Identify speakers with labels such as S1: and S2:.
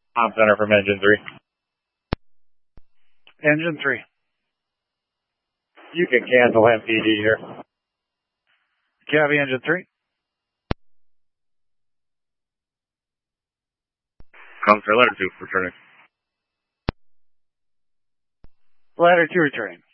S1: Tom Center from Engine 3.
S2: Engine 3.
S1: You can cancel MPD here.
S2: Copy, Engine 3.
S1: Comes for letter 2 returning.
S2: Ladder 2 returning.